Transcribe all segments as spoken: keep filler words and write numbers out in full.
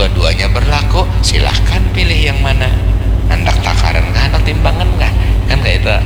dua-duanya berlaku, silahkan pilih yang mana. Hendak takaran kah, hendak timbangan kah, kan kayak itu.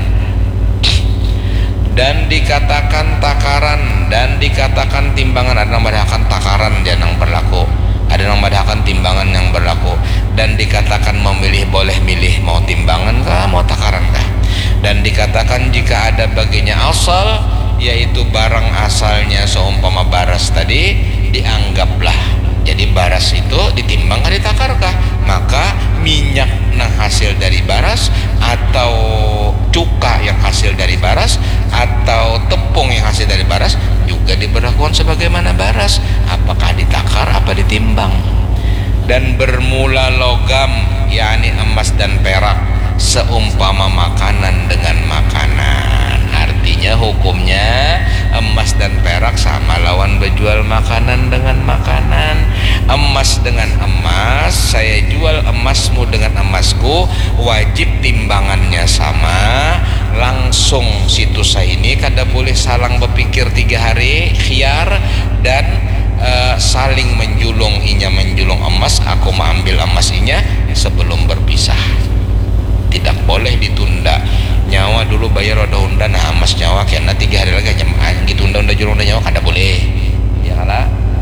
Dan dikatakan takaran dan dikatakan timbangan, ada yang madhakan takaran yang berlaku, ada yang madhakan timbangan yang berlaku. Dan dikatakan memilih, boleh milih mau timbangan kah, mau takaran kah. Dan dikatakan jika ada baginya asal, yaitu barang asalnya seumpama baras tadi, dianggaplah jadi baras itu ditimbang kah, ditakar kah, maka minyak yang hasil dari baras, atau cuka yang hasil dari baras, atau tepung yang hasil dari baras juga diberlakukan sebagaimana baras, apakah ditakar apa ditimbang. Dan bermula logam, yakni emas dan perak, seumpama makanan dengan makanan. Artinya hukumnya emas dan perak sama, lawan berjual makanan dengan makanan. Emas dengan emas, saya jual emasmu dengan emasku, wajib timbangannya sama. Langsung situ saya ini kada boleh salang berpikir tiga hari khiyar, dan uh, saling menjulung, inya menjulung emas, aku mengambil emas inya sebelum berpisah. Tidak boleh ditunda. Nyawa dulu bayar ada unda, nah emas nyawa kena tiga hari lagi nyaman gitu, unda unda jurung unda nyawa kada boleh. Ya lah.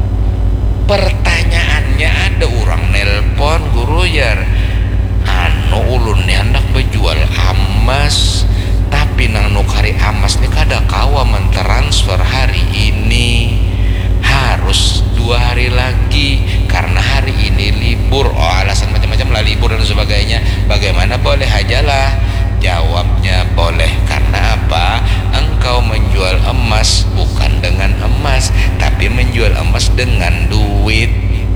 Pertanyaannya, ada orang nelpon guru jar, anu ulun nih hendak berjual emas, tapi nang nukari emas nih kada kawa mentransfer hari ini, harus dua hari lagi karena hari ini libur. Oh, alasan macam-macam lah, libur dan sebagainya. Bagaimana, boleh aja lah. Jawabnya boleh. Karena apa? Engkau menjual emas bukan dengan emas, tapi menjual emas dengan duit.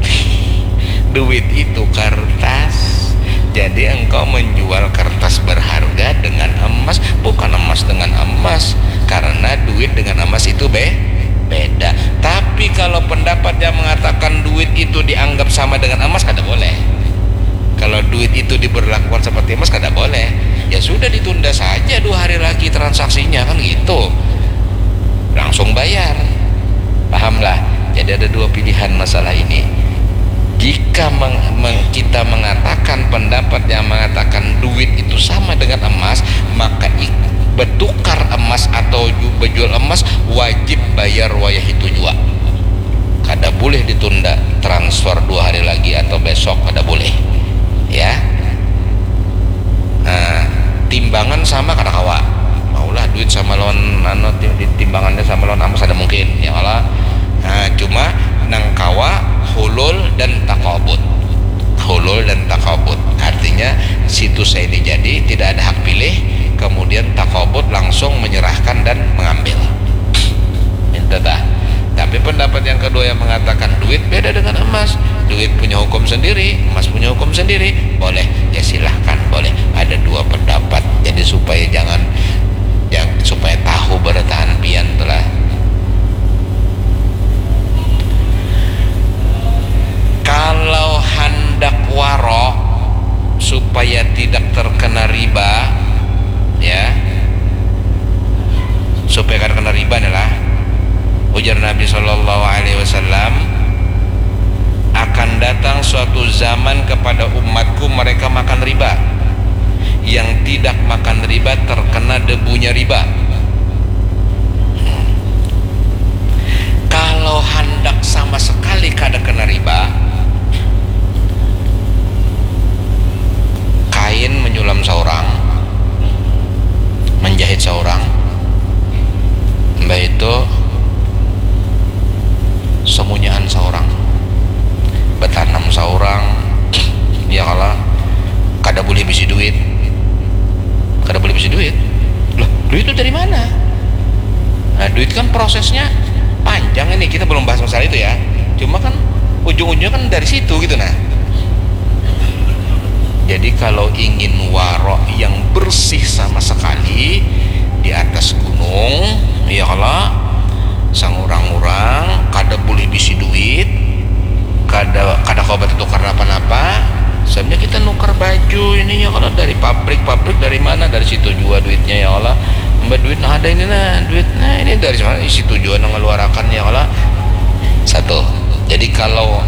Duit itu kertas. Jadi engkau menjual kertas berharga dengan emas, bukan emas dengan emas. Karena duit dengan emas itu be beda. Tapi kalau pendapat yang mengatakan duit itu dianggap sama dengan emas, kada boleh. Kalau duit itu diberlakukan seperti emas, kada boleh. Ya sudah, ditunda saja dua hari lagi transaksinya, kan gitu, langsung bayar. Pahamlah? Jadi ada dua pilihan masalah ini. Jika meng, meng, kita mengatakan pendapat yang mengatakan duit itu sama dengan emas, maka bertukar emas atau berjual emas wajib bayar wayah itu juga. Kada boleh ditunda transfer dua hari lagi atau besok, kada boleh. Ya. Nah, timbangan sama kada kawa. Maulah duit sama lawan anu, timbangannya sama lawan emas ada mungkin. Ya Allah. Nah, cuma nang kawa hulul dan takabut. Hulul dan takabut artinya situ saya ini jadi tidak ada hak pilih, kemudian takabut langsung menyerahkan dan mengambil. Minta dah. Tapi pendapat yang kedua yang mengatakan duit beda dengan emas, duit punya hukum sendiri, emas punya hukum sendiri, boleh. Ya silahkan, boleh. Ada dua pendapat. Jadi supaya jangan, yang supaya tahu bertahan pian telah. Kalau hendak waro supaya tidak terkena riba, ya, supaya tidak kena riba adalah ujar Nabi Shallallahu Alaihi Wasallam, akan datang suatu zaman kepada umatku mereka makan riba. Yang tidak makan riba terkena debunya riba. Kalau hendak sama sekali kada kena riba, kain menyulam seorang, menjahit seorang, mbak itu semunyaan seorang, bertanam seorang, ya kalau kada boleh bisi duit, kada boleh bisi duit. Loh, duit itu dari mana? Nah, duit kan prosesnya panjang ini, kita belum bahas masalah itu ya. Cuma kan ujung-ujungnya kan dari situ gitu. Nah, jadi kalau ingin warok yang bersih sama sekali di atas gunung, ya kalau sang orang-orang kada boleh bisi duit, kada kada kau betul tukar apa-apa. Sebenarnya kita nukar baju ini ya kalau dari pabrik-pabrik dari mana, dari situ juga duitnya ya Allah. Mbak duit nah ada ini nah duit nah ini dari mana, situ juga ngeluarakan ya Allah. Satu. Jadi kalau